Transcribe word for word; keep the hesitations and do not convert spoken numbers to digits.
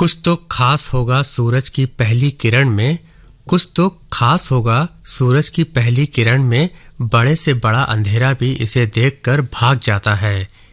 कुछ तो खास होगा सूरज की पहली किरण में, कुछ तो खास होगा सूरज की पहली किरण में, बड़े से बड़ा अंधेरा भी इसे देखकर भाग जाता है।